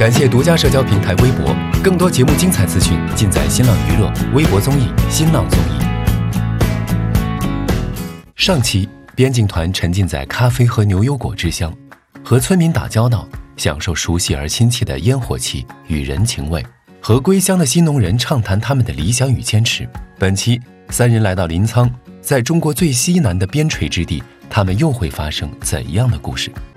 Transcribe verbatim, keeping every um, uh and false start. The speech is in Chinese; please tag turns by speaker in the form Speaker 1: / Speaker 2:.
Speaker 1: 感谢独家社交平台微博，更多节目精彩资讯尽在新浪娱乐、微博综艺、新浪综艺。上期边境团沉浸在咖啡和牛油果之乡，和村民打交道，享受熟悉而亲切的烟火气与人情味，和归乡的新农人畅谈他们的理想与坚持。本期三人来到临沧，在中国最西南的边陲之地，他们又会发生怎样的故事？